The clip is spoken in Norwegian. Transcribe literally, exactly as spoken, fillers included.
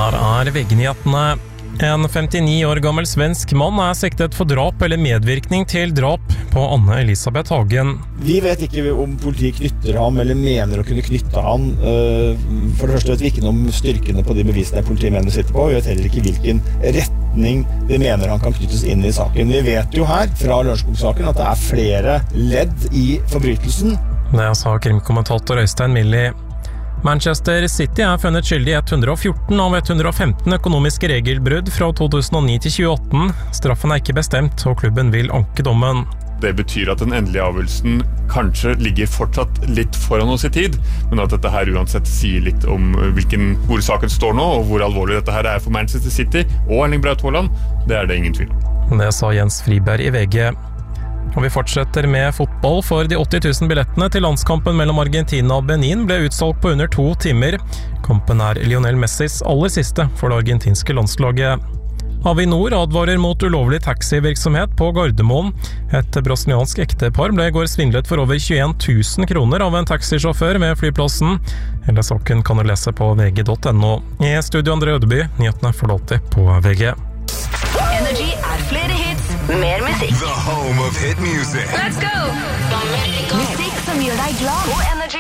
Her er V G-nyhetene. En femtini år gammel svensk mann er siktet for drap eller medvirkning til drap på Anne Elisabeth Hagen. Vi vet ikke om politiet knytter ham eller mener å kunne knytte ham. For det første vet vi ikke noe om styrkene på de bevisene politiet mener sitter på. Vi vet heller ikke hvilken retning de mener han kan knyttes inn i saken. Vi vet jo her fra Lørenskog-saken at det er flere ledd i forbrytelsen. Det sa krimkommentator Øystein Milli. Manchester City er funnet skyldig i ett hundre og fjorten av ett hundre og femten økonomiske regelbrudd fra to tusen og ni til tjueåtte. Straffen er ikke bestemt, og klubben vil anke dommen. Det betyr at den endelige avgjørelsen kanskje ligger fortsatt litt foran oss i tid, men at dette her uansett sier litt om hvilken, hvor saken står nå, og hvor alvorlig dette her er for Manchester City og Erling Braut Haaland. Det er det ingen tvil om. Det sa Jens Friberg i V G. Og vi fortsetter med fotball, for de åtti tusen billettene til landskampen mellom Argentina og Benin ble utsolgt på under to timer. Kampen er Lionel Messis aller siste for det argentinske landslaget. Avinor advarer mot ulovlig taxivirksomhet på Gardermoen. Et brasiliansk ektepar ble i går svindlet for over tjueen tusen kroner av en taxisjåfør ved flyplassen. Hele saken kan du lese på v g punktum n o. I studio André Ødeby, nyhetene får du alltid på V G. Energy er flere hits, mer musikk. The home of hit music. Let's go! Musikk som gjør deg glad. Og Energy.